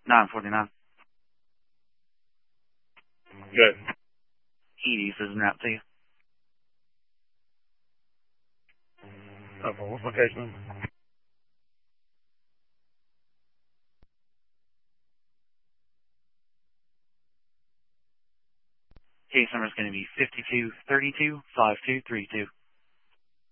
949. Good. Edie's is en route to you. For what location? Case number is going to be 5232-5232.